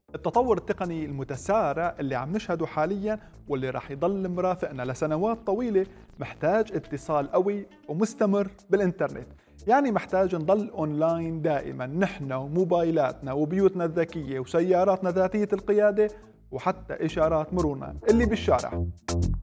التطور التقني المتسارع اللي عم نشهده حاليا واللي راح يضل مرافقنا لسنوات طويلة محتاج اتصال قوي ومستمر بالإنترنت. يعني محتاج نضل أونلاين دائما، نحن وموبايلاتنا وبيوتنا الذكية وسياراتنا ذاتية القيادة وحتى إشارات مرورنا اللي بالشارع.